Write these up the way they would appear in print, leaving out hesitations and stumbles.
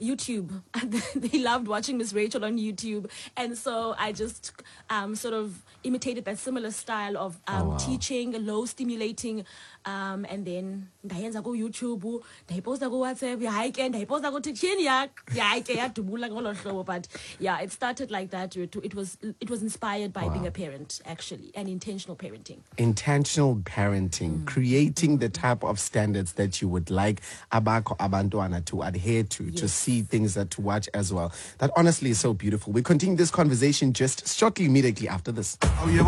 YouTube. They loved watching Miss Rachel on YouTube, and so I just sort of imitated that similar style of teaching, low stimulating, and then ndayenza ku YouTube, ndayiposta ku WhatsApp, ndayiposta ku TikTok, but yeah, it started like that. It was inspired by being a parent, actually, and intentional parenting. Intentional parenting, creating the type of standards that you would like abako abantwana to adhere to see things that to watch as well. That honestly is so beautiful. We continue this conversation just shortly, immediately after this. Oh, yeah,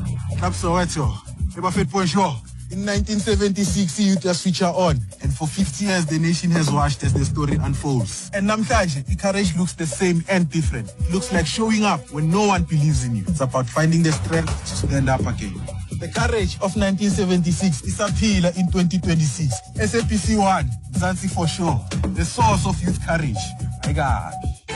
in 1976, Youth just switch on, and for 50 years, the nation has watched as the story unfolds. And namhlanje, courage looks the same and different. It looks like showing up when no one believes in you. It's about finding the strength to stand up again. The courage of 1976 is appealing in 2026. SAPC 1, Zanzi for sure. The source of youth courage. My God.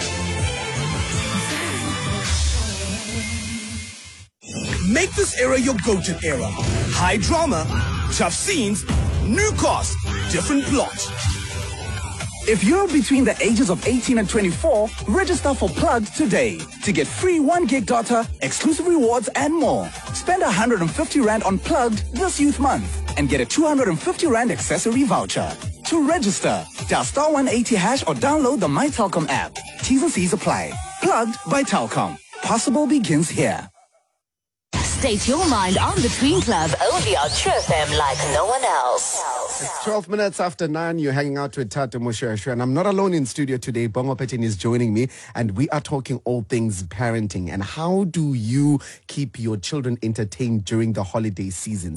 Make this era your go-to era. High drama, tough scenes, new cast, different plot. If you're between the ages of 18 and 24, register for Plugged today to get free 1 gig data, exclusive rewards, and more. Spend 150 Rand on Plugged this youth month and get a 250 Rand accessory voucher. To register, dial *180# or download the My Telkom app. T's and C's apply. Plugged by Telkom. Possible begins here. State your mind on the Tween Club, only on True FM like no one else. It's 12 minutes after 9. You're hanging out with Tata Moshashu, and I'm not alone in studio today. Bongo Petin is joining me, and we are talking all things parenting. And how do you keep your children entertained during the holiday season?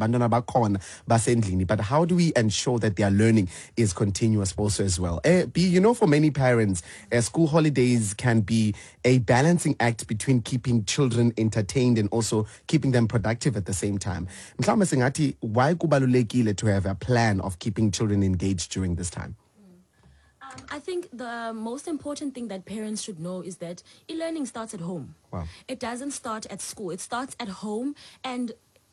But how do we ensure that their learning is continuous also as well? For many parents, school holidays can be a balancing act between keeping children entertained and also keeping them productive at the same time. Why kubalulekile to have a plan of keeping children engaged during this time? I think the most important thing that parents should know is that e-learning starts at home. Wow. It doesn't start at school. It starts at home, and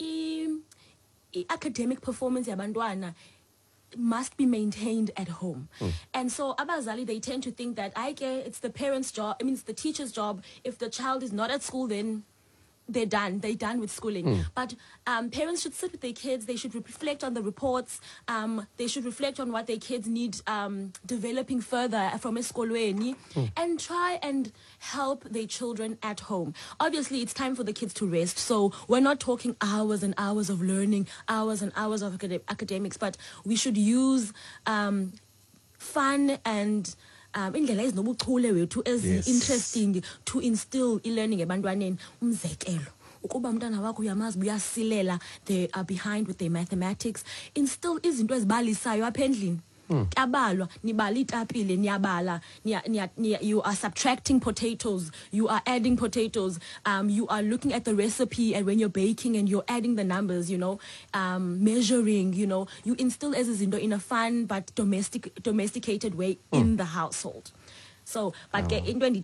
academic performance yabantwana must be maintained at home. And so abazali, they tend to think that it's the parents' job, it's the teacher's job. If the child is not at school, then they're done with schooling. But parents should sit with their kids. They should reflect on the reports. They should reflect on what their kids need developing further from eskolweni, and try and help their children at home. Obviously, it's time for the kids to rest. So we're not talking hours and hours of learning, hours and hours of academics, but we should use fun and indlela ezinobuchule wethu interesting to instill e-learning ebantwaneni. Umzekelo, ukuba umntana wakho uyamazi uyasilela, they are behind with their mathematics, instill izinto ezibalisayo apha endlini. Kabalwa, nibala itapile, niyabala, you are subtracting potatoes, you are adding potatoes, you are looking at the recipe, and when you're baking and you're adding the numbers, measuring, you instill as in a fun but domesticated way in the household. So, but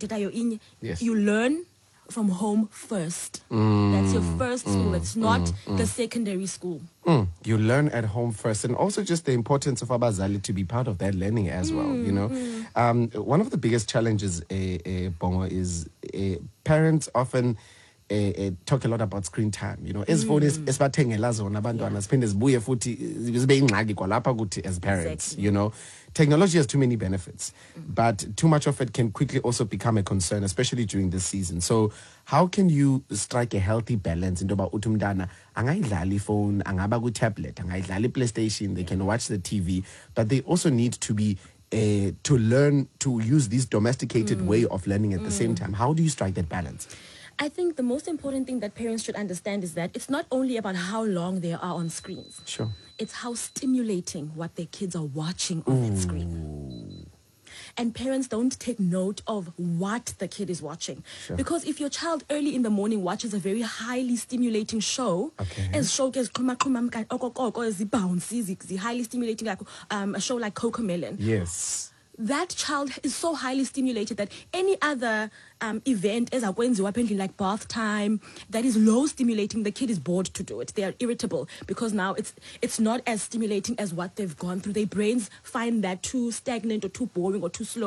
you learn from home first. That's your first school. It's not the secondary school. You learn at home first, and also just the importance of abazali to be part of that learning as well. One of the biggest challenges, Bongo, is parents often talk a lot about screen time. As esibathengela zona abantwana siphinde zibuye futhi zibe ingxaki kwalapha kuthi as parents. Exactly. Technology has too many benefits, but too much of it can quickly also become a concern, especially during this season. So how can you strike a healthy balance into about utumdana angayidlali phone, angaba ku tablet, angayidlali PlayStation, they can watch the TV, but they also need to be to learn to use this domesticated way of learning at the same time. How do you strike that balance? I think the most important thing that parents should understand is that it's not only about how long they are on screens. Sure. It's how stimulating what their kids are watching on that screen. And parents don't take note of what the kid is watching. Sure. Because if your child early in the morning watches a very highly stimulating show, as show is highly stimulating, like a show like Cocomelon. Yes. That child is so highly stimulated that any other event, as like bath time, that is low stimulating, the kid is bored to do it. They are irritable because now it's not as stimulating as what they've gone through. Their brains find that too stagnant or too boring or too slow.